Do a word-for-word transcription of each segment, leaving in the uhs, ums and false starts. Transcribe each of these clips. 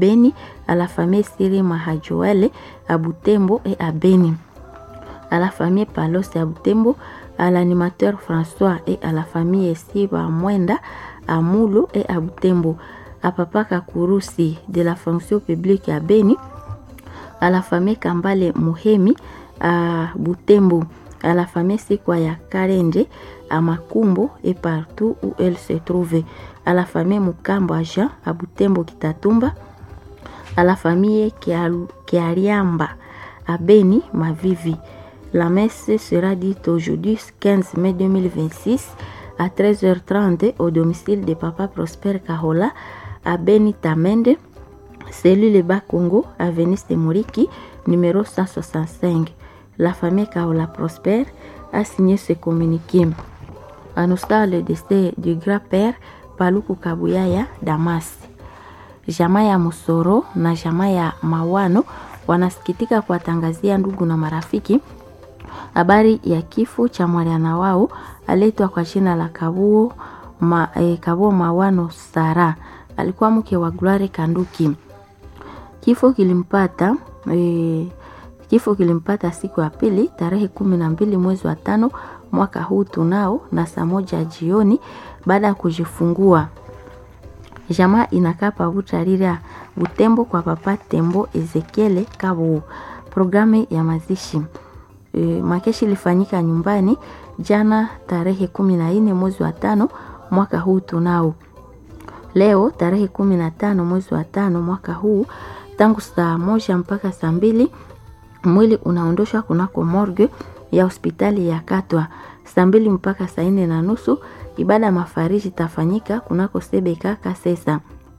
Beni, à la famille Siri Mahajoele à Butembo et à Beni, à la famille Palos à Butembo, à l'animateur François et à la famille Estiba Mwenda à Moulo et à Butembo, à Papa Kakurusi de la fonction publique à Beni, à la famille Kambale Muhemi à Butembo, à la famille Sikwaya Karenje à Makumbo et partout où elle se trouvait, à la famille Mukambo à Jean à Butembo Kitatumba, à la famille Kiariamba à Beni Mavivi. La messe sera dite aujourd'hui quinze mai deux mille vingt-six à treize heures trente au domicile de Papa Prosper Kahola à Beni Tamende, cellule Bas Congo, avenue Semuriki, numéro cent soixante-cinq. La famille Kahola Prosper a signé ce communiqué. Annonçant le décès du grand-père Paluku Kabuyaya Damas. Jamaa ya Musoro na jamaa ya Mawano wanasikitika kuwatangazia ndugu na marafiki habari ya kifo cha mwana wao aletwa kwa jina la Kabuo ma, eh, Kabuo Mawano Sara. Alikuwa mke wa Gloire Kanduki. Kifo kilimpata eh, kifo kilimpata siku ya pili tarehe kumi na mbili mwezi wa tano mwaka huu tunao na saa moja jioni baada ya kujifungua. Jamaa inakaa pa Butarira Butembo kwa Papa Tembo Ezekiele Kabu. Programu ya mazishi e, makeshi ilifanyika nyumbani jana tarehe kumi na nne mwezi wa tano mwaka huu tunao. Leo tarehe kumi na tano mwezi wa tano mwaka huu tangu saa moja mpaka saa mbili mwili unaondoshwa kunako morgue ya hospitali ya Katwa. Saa mbili mpaka saa nne na nusu ibada ya mafariji itafanyika kunako Sebeka Kasesa.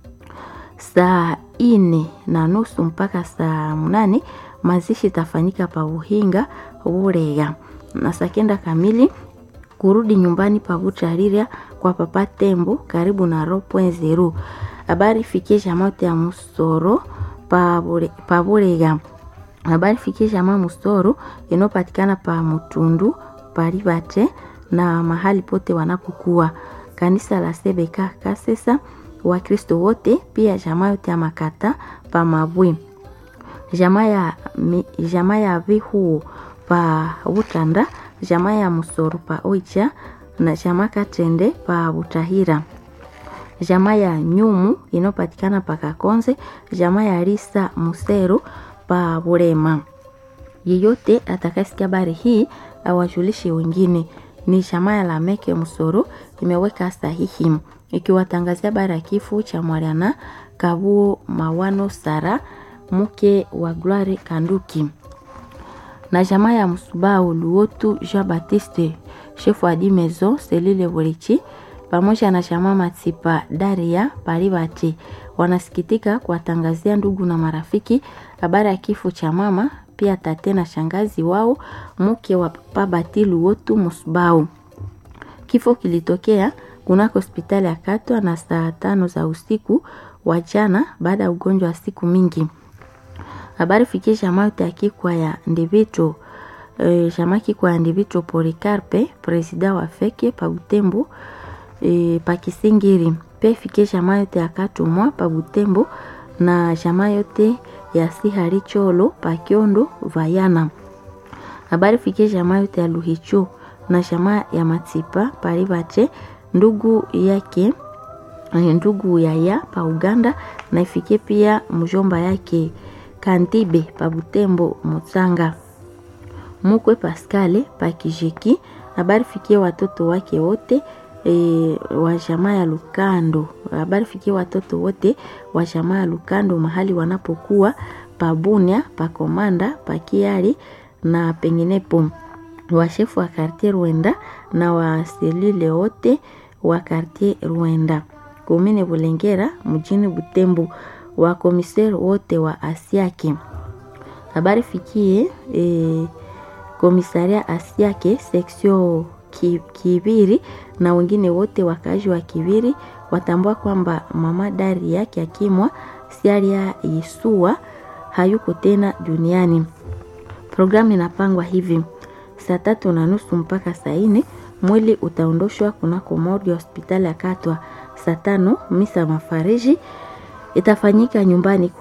Saa nne na nusu mpaka saa mnane mazishi itafanyika pa Buhinga Burega. Na saa kenda kamili kurudi nyumbani pa Butarira kwa Papa Tembo karibu na ro point zero. Habari fikie jamaa ya Musoro pa Burega. Habari fikie jamaa Musoro inopatikana pa Mutundu Paribate na mahali pote wanapokuwa. Kanisa la Sebeka Kasesa, Wakristo wote, pia jamaa yote ya Makata pa Mabwe. Jamaa ya jamaa ya Vihu pa Butanda, jamaa ya Musoro pa Oicha na jamaa Katende pa Butahira. Jamaa ya Nyumu inopatikana pa Kakonze, jamaa ya Risa Musero pa Burema. Yeyote atakasikia habari hii awajulishe wengine. Ni jamaa ya Lameke Musoro imeweka sahihi ikiwatangazia habari ya kifo cha Mwariana Kabuo Mawano Sara mke wa Gloire Kanduki. Na jamaa ya Musubao Luotu Jean Baptiste chef wa Dimezo Selile Burichi pamoja na jamaa Matipa Daria Paribati wanasikitika kuwatangazia ndugu na marafiki habari ya kifo cha mama pia tate na shangazi wao mke wa Papa Batilu wotu Musubao. Kifo kilitokea kunako hospitali ya Katwa na saa tano za usiku wa jana baada ya ugonjwa wa siku mingi. Habari fikie jamaa yote akikwa ya Ndivito e, jamaa kikwa ya Ndivito Polikarpe presida wa Feke pa Butembo e, pa Kisingiri. Pe fikie jamaa yote ya Katumwa pa Butembo na jamaa yote ya Sihari Cholo pa Kiondo Vayana. Habari fikie jamaa yote ya Luhicho na jamaa ya Matipa Paribate ndugu yake ndugu yaya pa Uganda na ifikie pia mjomba yake Kantibe pa Butembo Mutsanga. Mukwe Pascale pa Kijeki. Habari fikie watoto wake wote e, wa jamaa ya Lukando. Habari fikie watoto wote wa jamaa ya Lukando mahali wanapokuwa pa Bunia, pa Komanda, pa Kiari na penginepo. Wa shefu wa quartier Rwenda na wa selile wote wa quartier Rwenda. Komine Bulengera mjini Butembo, wa komiseri wote wa Asiake. Habari fikie e, komisaria Asiake seksio Kibiri na wengine wote wakazi wa Kibiri watambua kwamba mama Dari yake akimwa Siaria Yesua hayuko tena duniani. Programu inapangwa hivi: saa tatu na nusu mpaka saa nne mwili utaondoshwa kunako morgue hospitali ya Katwa. Saa tano misa mafariji itafanyika nyumbani